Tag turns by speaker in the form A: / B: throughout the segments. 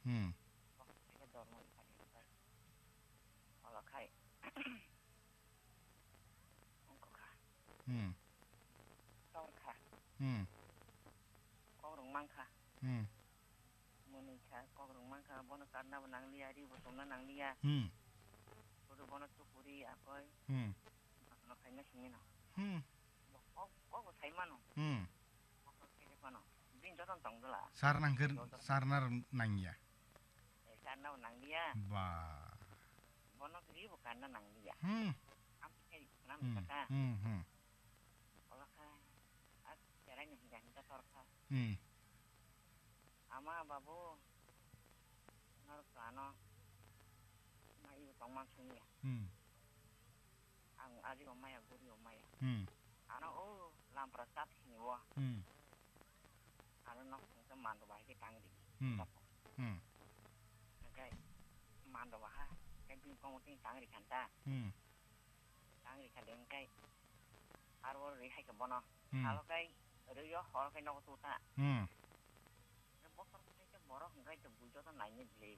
A: Cái đồ mà phải hoặc là khai không có khả tao khả có đồng mang khả muốn khả có đồng mang khả bọn nó cắt nào nang lia đi bọn nó nang lia rồi bọn nó chụp đi à coi nó khai nó xin nó có thấy mà nó có cái mà nó bin cho tao tổng đó là
B: sarnar nangya
A: cắt nào nang lia
B: ba
A: bọn nó cái bukan nó nang lia am cái nam kata kalau khai caranya jangan kita torka ama babu nor kano mai tong mang sini ya ang ari omaya guri omaya ano lam prasat sini wa ano nok ke mandu bai ke tang di cái mandu wa ha cái bin kong ting tang di kanta tang di kadeng cái aro ri hai ke bono kalau cái rồi yo họ cái nó tu ta nó bóc cái bỏ cái chụp bụi cho nó lại như vậy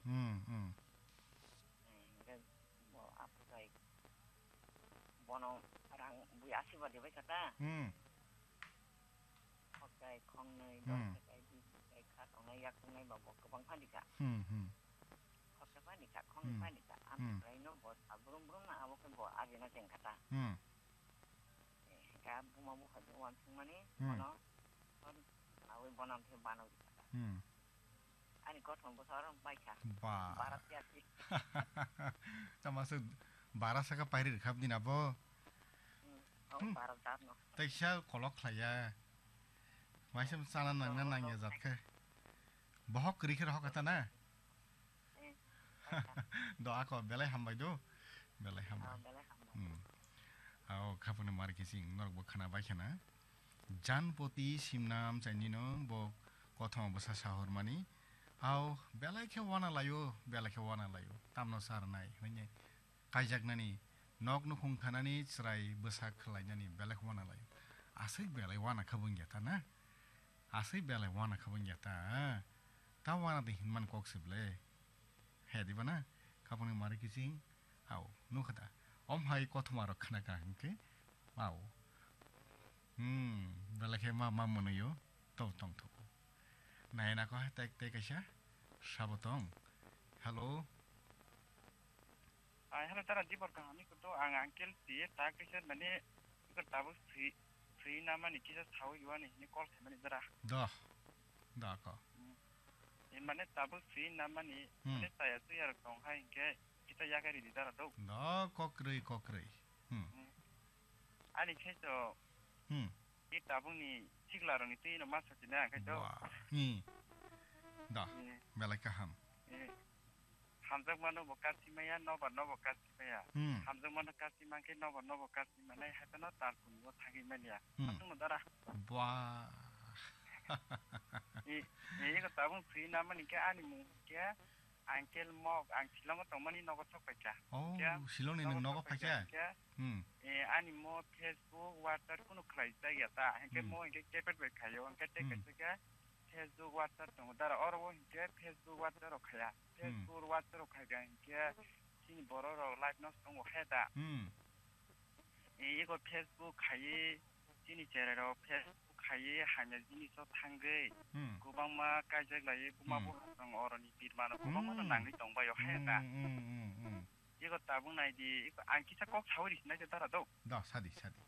A: cái bỏ áp cái bỏ nó đang bụi áp xí vào điều với ta cái con này đó cái khác con này yak con này bảo bỏ cái băng phan đi cả hoặc cái phan đi cả con phan đi cả ăn cái nó bỏ belum mà áo cái bỏ áp nó chẳng kata cái mau mau phải quan tâm mà nè nó awe bonam the banaw di kata ani ko thong bo sarang bai kha
B: ba
A: barat ya si
B: termasuk barasa ka pairir khap din abo
A: barat dat no
B: taisha kolok khlaya waisam salan nang ya zat kha bahok kri khir hok ata na doa ko belai hambai do belai hambai khapune mar kising norok bo khana bai khana जानपति सिमनाम चाहिनो बो कथम बसा शहर मानी आव बेलाय के वाना लायो तामनो सारनाय होने कायजागनानि नक नुखुं खानानि स्राय बसा खलायनानि बेलाय के वाना लायो आसै बेलाय वाना खबुं गेता ना आसै बेलाय वाना खबुं गेता ता वाना दे हिनमान कक्सिबले हेदिबा ना खापने मारे किसिं आव नुखदा ओम हाय कथमारो खाना कांके आव belakhe ma monoyo tong thok nai na ko tek kaisa sabotong hello
A: hello tara dibor ka ami ko to ang uncle ti ta kaisa mane ko tabu free na mani kisa thau yuani ni call mani dara
B: da ko
A: mane tabu free na mani mane saya tu yar tong hai ke kita yagari di dara do
B: da kokrei
A: ani keso 이 따분이 치글라로니 뜨이는 마사지네 그죠?
B: 다 멜라카함
A: 함정만은 못 갔지만야 너버 갔지만야 함정만은 갔지만게 너버 갔지만에 하여튼 딸뿐 뭐 타기만이야 함정만 따라
B: 와
A: 이거 따분 프리 나면 이게 아니 뭐게 안켈 뭐 안킬랑 동만이 너거 척박자
B: 실론이 너거 박자
A: 아니 뭐 페이스북 와터 코노 크라이자야다 이게 뭐 이게 개별 가요 이게 되게 페이스북 와터 동다라 어로 이게 페이스북 와터로 가야 페이스북 와터로 가야 이게 진 버러로 라이브 노스 동고 해다 이거 페이스북 가이 진이 제대로 페이스북 가이 하면 진이 서 탄게 고방마 까지라이 부마부 동 어른이 비만은 고방마도 난게 동바요 해다 이거 따분아이디 이거 안기차 꼭 사오리 신나게 따라도
B: 다 사디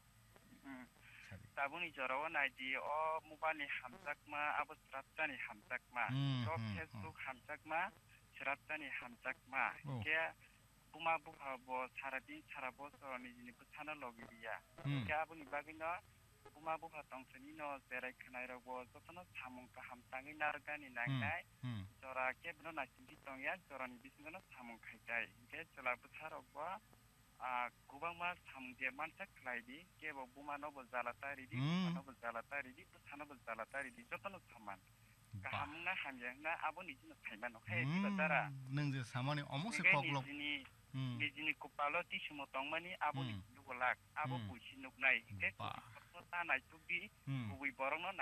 A: 따분이 저러원 아이디 모바일이 함짝마 아버 스랍자니 함짝마 또 페이스북 함짝마 스랍자니 함짝마 이게 부마부하고 사라딘 사라보서니 지니 부산을 로기리야 이게 아버니 바기너 부마부하 동선이너 제라이 크나이라고 저터는 사문가 함땅이 나르가니 나이나이 저라게 브노나 신기 동이야 저라니 비스거는 사문가이자이 이게 저라부 사로과 고방마 삼제 만삭 클라이디 게보 부마노보 잘라타리디 부마노보 잘라타리디 부산노보 잘라타리디 저터는 사만 가함나 함양나 아버니 지는 타이만노 해지가 따라
B: 능제 사만이 어머스 거글로
A: 니지니 코팔로 티시모 동마니 아버니 누굴락 아버 부시 누구나이 이게 ता नाय तुबि गुबै बरंनो